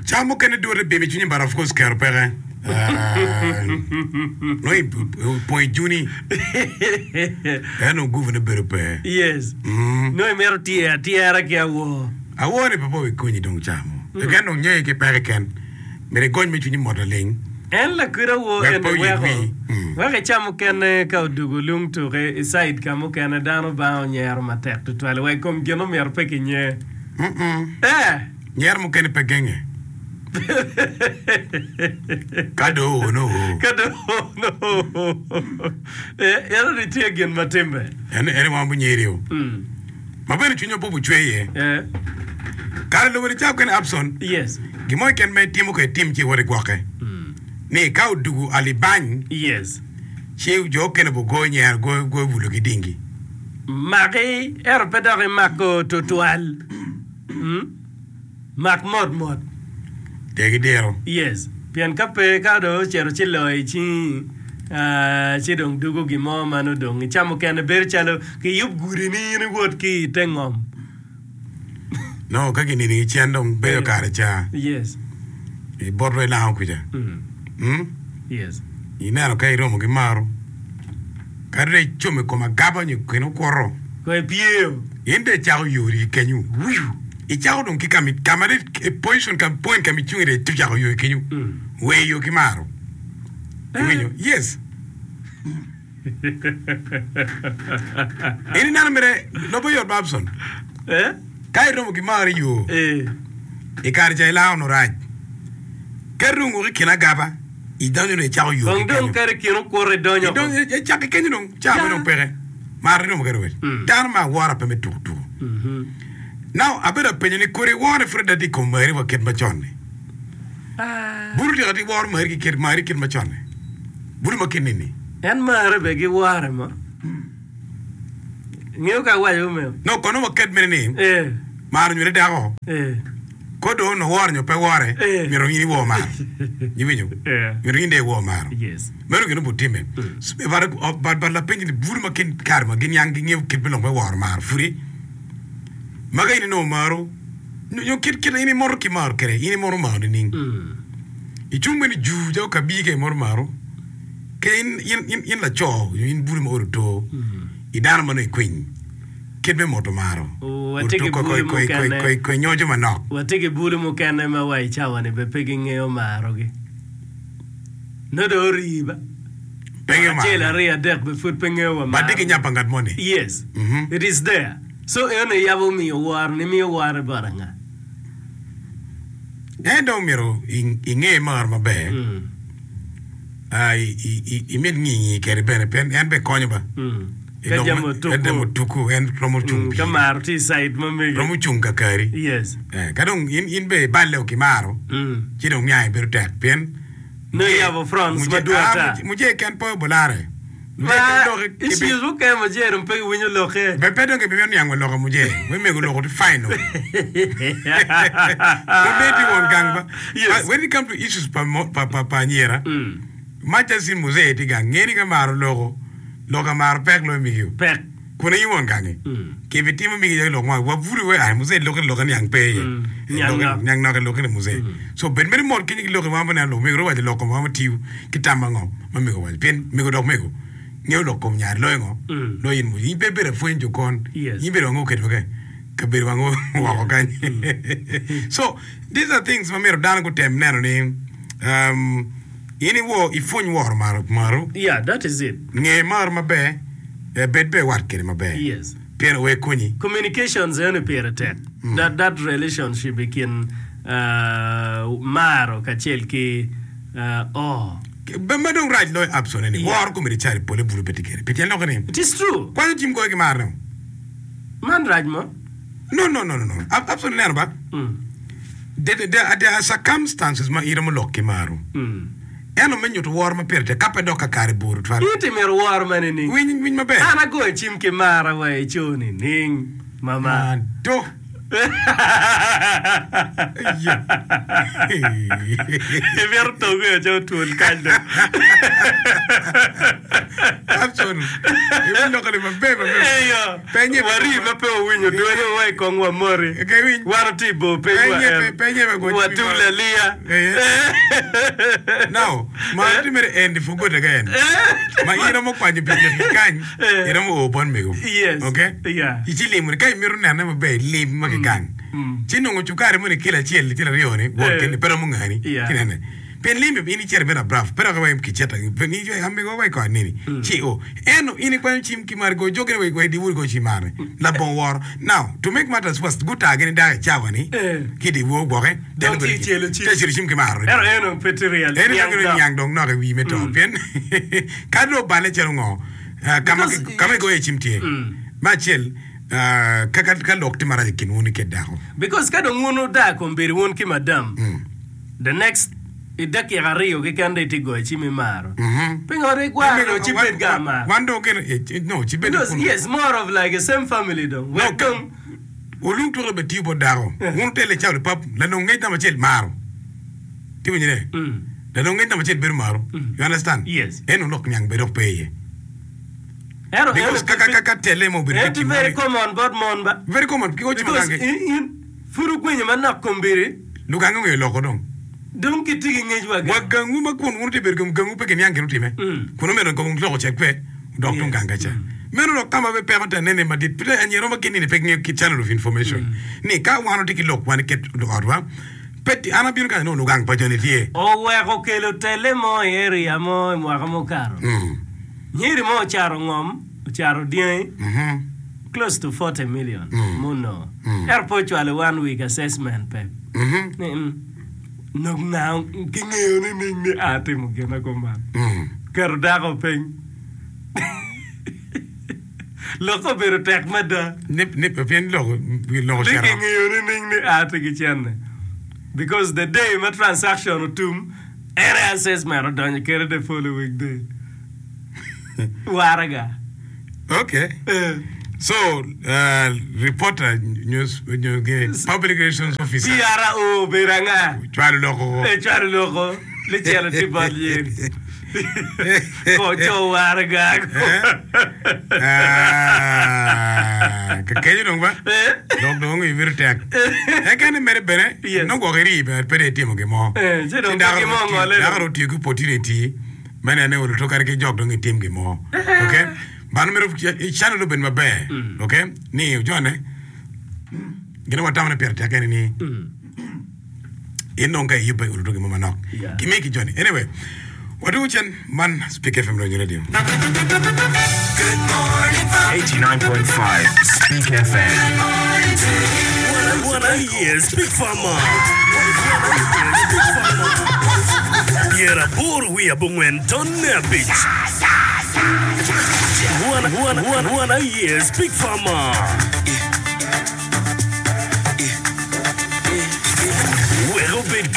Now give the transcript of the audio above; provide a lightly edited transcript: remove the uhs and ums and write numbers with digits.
Chamo can do the baby junior, but of course, Carpere. No, point Juni. I don't go in a better pair. Yes. No, mero tia che awo. I want a papa with Queenie don't chamo. The can on ye get paracan. May go me to modeling. En la cura wo en wego. Wega chamo ken ka dugulung to re side kamo ken dano ba onyer matek to twale we kom geno mer pekinye. Nyer mo ken pegenge. Kado no. Era ni tegen matembe. Anyone bunyerio. Mabere chunyo popu chweye. Kalo wori chao ken Abson. Yes. Gimo ken me timu ke tim chi wori kwake. Ne kau dugu alibany. Yes. Chiu jo ken bo go nyer go bulu kidingi. Mari pedare mako totual. Mak mod. Degidero. Yes. Pian kape kado chero chiloi chi dong dugu gimo manu dong chamo ken ber chalo ki yup guri ni wot ki tengom. No, kaki ni chandong beyo kare cha. Yes. I borro na kuja. Yes. Inaro kai romo ki maro. Kare chume koma gaba ni kino koro. Ko pieo. Inde chao yuri kenyu. I chao dong ki kamare position kam point kam chungire tu chao yuri kenyu. We yo ki maro. Yes. Ini nana mere no boyo Babson. Kai romo ki maro yo. I kare cha ilao no raj. Kerungu ki kina gaba. I donyo ne chao yo. Kongdong kare kino kore donyo. I donyo chake kenyu dong chao dong pere. Mari no mo kero we. Dan ma wara pe me tu. Now abera penye ni kore wara freda di komari wa ket machone. Buru di war mari ki ket mari ket machone. Buru ma kenini. En mare be ki wara ma. Ngeu ka wayo me. No kono ma ket menini. Mari nyure dago. Kodo no war nyo pe ware. Miro yini wo mar. Yivinyo. Miro yinde wo mar. Yes. Mero gino butime. Ba la penye ni buru ma ken karma gin yang ngeu ket belong pe war mar furi. Magay no maro. Yung kit ini moro ki maro kere. Ini moro maro ning. Ichung meni ju jau kabige moro maro. Ke in la cho. In buru mo to. Idana mano queen. Kit me moto maro. Wateke buru mo kane. Ko nyojo manok. Wateke buru mo kane ma wai chawane be peging e o maro ge. No do riba. Pege maro. Chela ria dek be foot penge o maro. Badike nyapangat money. Yes. It is there. So ene yabo mi war ni mi war baranga. Endo miro inge mar mabe. Ai I med ngi kere bene pen en be konyo ba. Edemo tuku en promo chumbi. Kamaro ti side mami. Promo chunga kari. Yes. Kadong in be balle o kimaro. Chidong nyai beru tek pen. No yabo France maduata. Muje kan po bolare. Issues wo kaya majero mpegi winyo loke. Pepe donge bimion yango loka muje. Weme go loko to final. When it comes to issues pa nyera, macha muse eti gang ngeni ka maro loka maro pek lo migyo. Pek. Kuna yiwon gange. Kevitima migyo loko wa vuru we ay muse loka niyang peye. Nyang naka loka ni muse. So ben meri mor kini loka mama na lo migro waje loko mama tiu kitamba ngom. Mamigo waje pen migo dok migo. Ngeu lo kom nyar lo ngo lo yin mu yi bebere fuenjo kon yi bero ngo ket bege ka bero ngo wa kan so these are things mamero dana go tem nano ni ini wo ifony war maru yeah that is it nge mar mabe bedbe wat kere mabe yes pero we kuni communications ene pere tek that relationship between maro kachel ki Madong right lo absolutely. War ko mi chari pole bulu petikere. Petian lo kene. It is true. Kwa jim ko ke marno. Man right mo? No. Absolutely never ba. There are circumstances ma ira mo lokke maru. Eno menyo to war ma perte kapa doka kare buru twa. Ite mer war manini. Win ma be. Ana go chim ke mara wa choni ning mama. Do. Ever to go to a kind of. Absolutely. Even look at him, baby. Penny, when you do it away, Congo Mori. One table, what do Lia? Now, my ultimate end for good again. My Iramo Paji, Iramo open me. Yes. Okay? Yeah. Ichili Murkai Miruna never bay, leave Magagang. Chino, what you carry money kill a chill, little Rione, work in the Peramungani. Yeah. Pen limbe ini chere bena braf pera kwa mkicheta peni jo hambe go wai kwa nini chi o eno ini kwa chim kimar go joke we di wul go chimare la bon war now to make matters worse good again da chawani kidi wo go ke del be chelo chim kimar eno petrial yang dong no wi meto pen kadro bale chelo ngo kama go chimtie machel ka lokti mara kinuni ke daho because kado ngono da ko mbiri won ki madam the next idaki gario ke kande tigo chimi maro pingore kwa no chipet gama wando ke no chipet yes more of like a same family dong welcome olung to be tibo daro won tele chaw pap la no ngey tama chel maro tibo nyine la no ngey tama chel ber maro you understand yes eno nok nyang be dok peye because kaka tele mo be very common but mon ba very common ko chimo gange furu kwenye manap kombere lugango ngi loko dong donc tigi ngejwa wagangu makun urte bergum gangu pe kenyan genu time kuno mero ko nglo chekwe doctor nganga cha mero no kama be perta nene madit pita anyero makini ne pekne ki channel of information ni ka wano tiki lok wan ket do adwa peti ana biru ka no gang pa joni tie o we ko kelo tele mo area mo mo karo nyiri mo charo ngom charo dien close to 40 million mono airport wale 1 week assessment pe no now kingeyo ni ate mo gena ko man karda ko pen loko pero tek mada nip pen loko shara kingeyo ni ate ki chenne because the day my transaction tum era assessment don kere the following day waraga okay so reporter news public relations officer PRO beranga chwalu loko le chelo tibalier ko cho waraga ka kenyo dong ba dong ivirtek e kan mere bene no go geri be pere timo ke mo da ti ku potineti mena ne wol to kar ke jog dong tim ke mo okay ban mero channel do ben mabe okay ni jone gina watamna perte kan ni ino nga yibe ulu ke mama nok kimeki jone anyway what do chen man speak FM radio good morning 89.5 Speak FM what is Speak Farmer Yera buru we abungwen tonne bitch What is Speak Farmer